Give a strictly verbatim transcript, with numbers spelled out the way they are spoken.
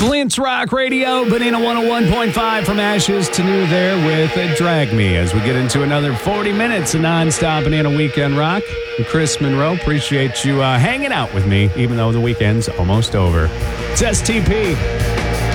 Flint's Rock Radio, Banana one oh one point five from Ashes to New there with uh, Drag Me as we get into another forty minutes of nonstop Banana Weekend Rock. I'm Chris Monroe, appreciate you uh, hanging out with me, even though the weekend's almost over. It's S T P.